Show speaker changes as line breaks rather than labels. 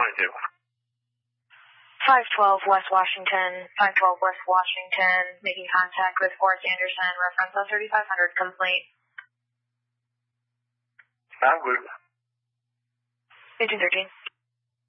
going to?
512 West Washington, 512 West Washington, making contact with Forrest Anderson, reference on 3500, complete.
Sound good.
1813.